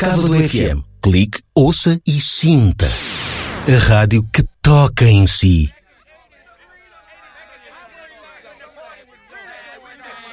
Casa do FM. Clique, ouça e sinta. A rádio que toca em si.